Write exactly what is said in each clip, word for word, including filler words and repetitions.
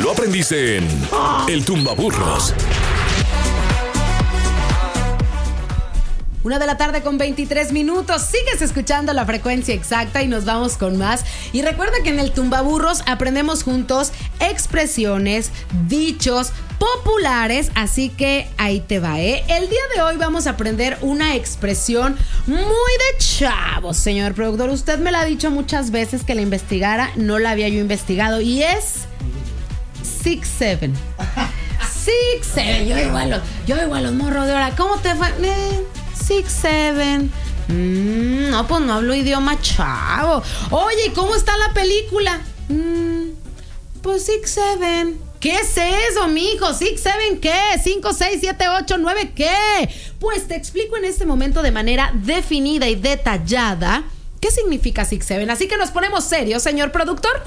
Lo aprendiste en El Tumbaburros. Una de la tarde con veintitrés minutos. Sigues escuchando la frecuencia exacta y nos vamos con más. Y recuerda que en el Tumbaburros aprendemos juntos expresiones, dichos populares. Así que ahí te va, ¿eh? El día de hoy vamos a aprender una expresión muy de chavos, señor productor. Usted me la ha dicho muchas veces que la investigara. No la había yo investigado. Y es six seven. six seven. Yo igual, yo igual los morros de ahora. ¿Cómo te fue? Eh, Six, seven. Mm, no, pues no hablo idioma chavo. Oye, ¿y cómo está la película? Mm, pues six, seven. ¿Qué es eso, mijo? Six, seven, ¿qué? Cinco, seis, siete, ocho, nueve, ¿qué? Pues te explico en este momento de manera definida y detallada qué significa six, seven. Así que nos ponemos serios, señor productor.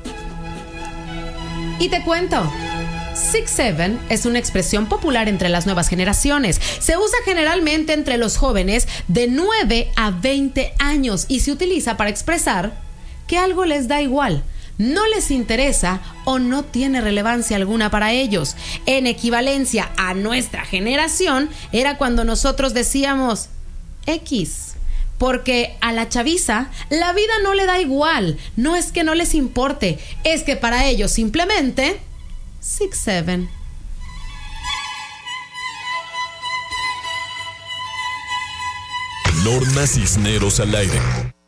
Y te cuento. six seven es una expresión popular entre las nuevas generaciones. Se usa generalmente entre los jóvenes de nueve a veinte años y se utiliza para expresar que algo les da igual, no les interesa o no tiene relevancia alguna para ellos. En equivalencia a nuestra generación era cuando nosotros decíamos X. Porque a la chaviza la vida no le da igual. No es que no les importe, es que para ellos simplemente six seven. Norma Cisneros al aire.